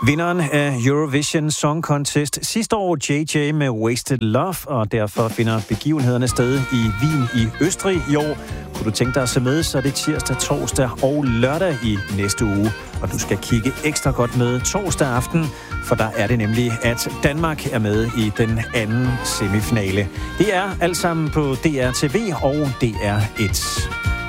Vinderen af Eurovision Song Contest sidste år, JJ med Wasted Love, og derfor finder begivenhederne sted i Wien i Østrig i år. Kunne du tænke dig at se med, så er det tirsdag, torsdag og lørdag i næste uge. Og du skal kigge ekstra godt med torsdag aften, for der er det nemlig, at Danmark er med i den anden semifinale. Det er alt sammen på DR TV og DR1.